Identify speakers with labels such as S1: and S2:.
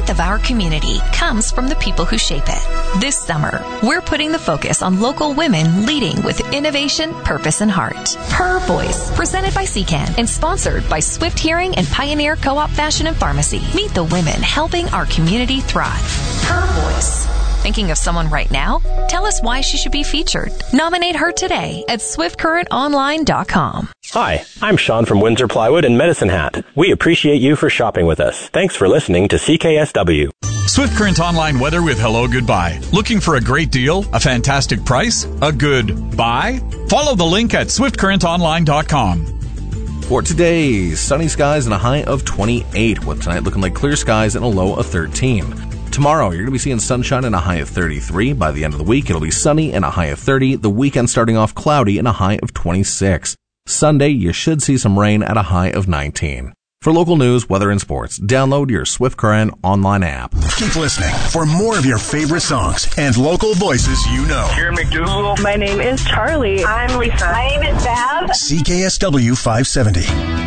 S1: strength of our community comes from the people who shape it. This summer, we're putting the focus on local women leading with innovation, purpose, and heart. Her Voice, presented by CCAN and sponsored by Swift Hearing and Pioneer Co-op Fashion and Pharmacy. Meet the women helping our community thrive. Her Voice. Thinking of someone right now? Tell us why she should be featured. Nominate her today at swiftcurrentonline.com.
S2: Hi, I'm Sean from Windsor Plywood and Medicine Hat. We appreciate you for shopping with us. Thanks for listening to CKSW.
S3: Swift Current Online weather with Hello Goodbye. Looking for a great deal? A fantastic price? A good buy? Follow the link at swiftcurrentonline.com.
S4: For today, sunny skies and a high of 28, with tonight looking like clear skies and a low of 13. Tomorrow, you're going to be seeing sunshine and a high of 33. By the end of the week, it'll be sunny and a high of 30. The weekend starting off cloudy and a high of 26. Sunday, you should see some rain at a high of 19. For local news, weather, and sports, download your Swift Current online app.
S5: Keep listening for more of your favorite songs and local voices you know.
S6: Here, McDougal.
S7: My name is Charlie.
S8: I'm Lisa.
S9: My name is Bev.
S5: CKSW 570.